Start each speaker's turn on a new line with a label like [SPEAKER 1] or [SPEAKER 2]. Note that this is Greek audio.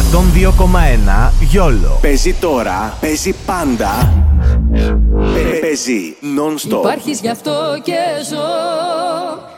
[SPEAKER 1] 102,1 YOLO.
[SPEAKER 2] Παίζει τώρα, παίζει πάντα. Παίζει non-stop.
[SPEAKER 3] Υπάρχεις γι' αυτό και ζω.